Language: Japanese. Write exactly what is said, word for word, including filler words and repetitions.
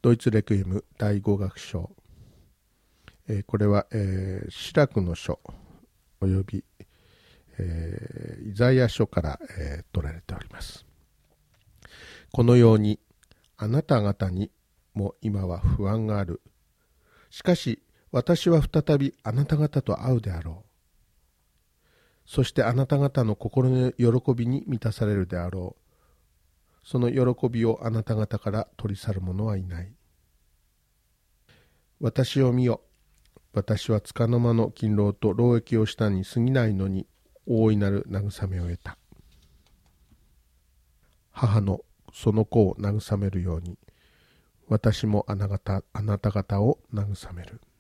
ドイツレクイエムだいご楽章、えー、これは、えー、シラクの書および、えー、イザヤ書から、えー、取られております。このようにあなた方にも今は不安がある。しかし私は再びあなた方と会うであろう。そしてあなた方の心の喜びに満たされるであろう。その喜びをあなた方から取り去る者はいない。私を見よ。私は束の間の勤労と労役をしたに過ぎないのに大いなる慰めを得た。母のその子を慰めるように、私もあなた方、あなた方を慰める。